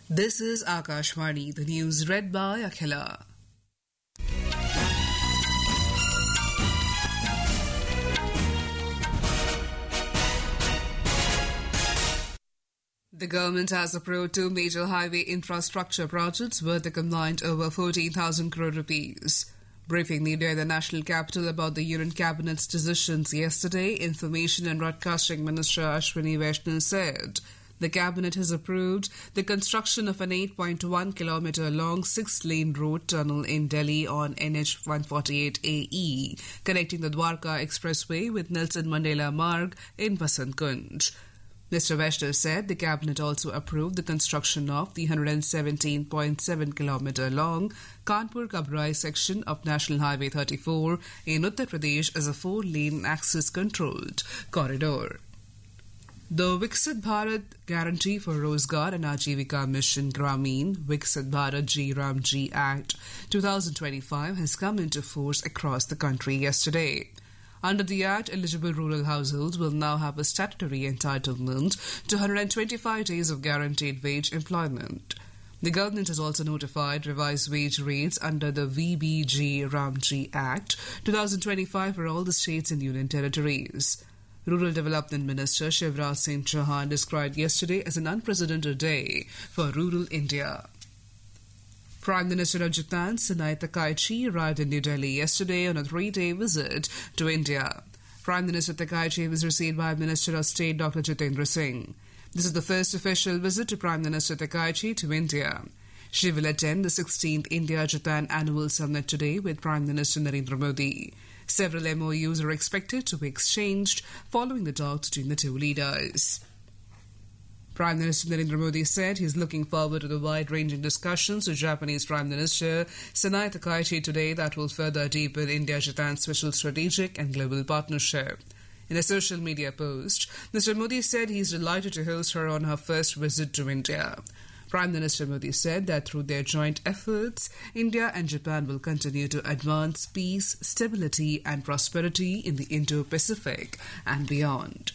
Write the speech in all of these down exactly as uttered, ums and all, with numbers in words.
This is Akashvani, the news read by Akhila. The government has approved two major highway infrastructure projects worth a combined over fourteen thousand crore rupees. Briefing media in the national capital about the Union Cabinet's decisions yesterday, Information and Broadcasting Minister Ashwini Vaishnaw said the Cabinet has approved the construction of an eight point one kilometre long six-lane road tunnel in Delhi on N H one forty-eight A E, connecting the Dwarka Expressway with Nelson Mandela Marg in Basant Kunj. Mister Vaishnaw said the Cabinet also approved the construction of the one hundred seventeen point seven kilometre long Kanpur-Kabrai section of National Highway thirty-four in Uttar Pradesh as a four-lane access-controlled corridor. The Viksit Bharat Guarantee for Rozgar and Ajivika Mission Grameen Viksit Bharat G Ram G Act twenty twenty-five has come into force across the country yesterday. Under the Act, eligible rural households will now have a statutory entitlement to one hundred twenty-five days of guaranteed wage employment. The government has also notified revised wage rates under the V B G Ramji Act twenty twenty-five for all the states and union territories. Rural Development Minister Shivraj Singh Chauhan described yesterday as an unprecedented day for rural India. Prime Minister of Japan, Sanae Takaichi, arrived in New Delhi yesterday on a three-day visit to India. Prime Minister Takaichi was received by Minister of State Doctor Jitendra Singh. This is the first official visit to Prime Minister Takaichi to India. She will attend the sixteenth India-Japan Annual Summit today with Prime Minister Narendra Modi. Several M O Us are expected to be exchanged following the talks between the two leaders. Prime Minister Narendra Modi said he is looking forward to the wide-ranging discussions with Japanese Prime Minister Sanae Takaichi today that will further deepen India-Japan special strategic and global partnership. In a social media post, Mister Modi said he is delighted to host her on her first visit to India. Prime Minister Modi said that through their joint efforts, India and Japan will continue to advance peace, stability and prosperity in the Indo-Pacific and beyond.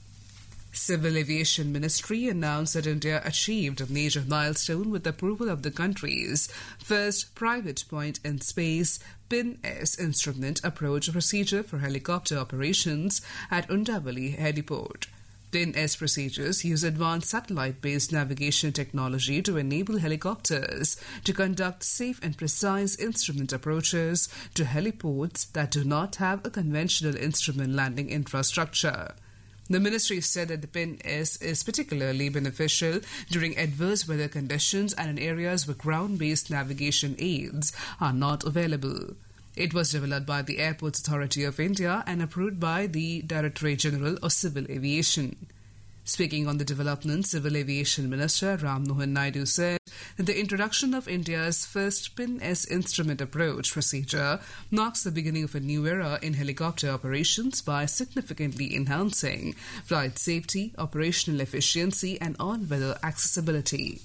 Civil Aviation Ministry announced that India achieved a major milestone with approval of the country's first private point-in-space P I N S instrument approach procedure for helicopter operations at Undavali Heliport. P I N S procedures use advanced satellite-based navigation technology to enable helicopters to conduct safe and precise instrument approaches to heliports that do not have a conventional instrument landing infrastructure. The ministry said that the P I N S is particularly beneficial during adverse weather conditions and in areas where ground-based navigation aids are not available. It was developed by the Airports Authority of India and approved by the Directorate General of Civil Aviation. Speaking on the development, Civil Aviation Minister Ram Mohan Naidu said that the introduction of India's first P I N S instrument approach procedure marks the beginning of a new era in helicopter operations by significantly enhancing flight safety, operational efficiency and all-weather accessibility.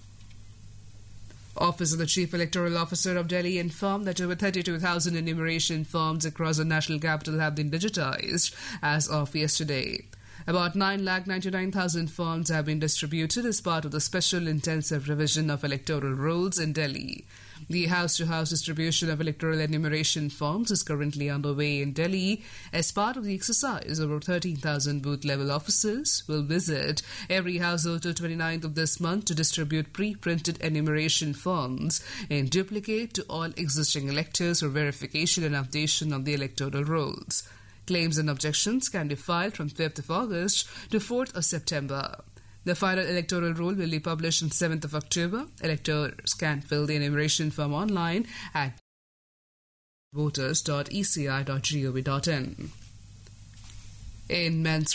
Office of the Chief Electoral Officer of Delhi informed that over thirty-two thousand enumeration forms across the national capital have been digitized as of yesterday. About nine lakh ninety-nine thousand forms have been distributed as part of the special intensive revision of electoral rolls in Delhi. The house-to-house distribution of electoral enumeration forms is currently underway in Delhi. As part of the exercise, over thirteen thousand booth-level officers will visit every household till twenty-ninth of this month to distribute pre-printed enumeration forms in duplicate to all existing electors for verification and updation of the electoral rolls. Claims and objections can be filed from fifth of August to fourth of September. The final electoral roll will be published on seventh of October. Electors can fill the enumeration form online at voters dot e c i dot gov dot in. In men's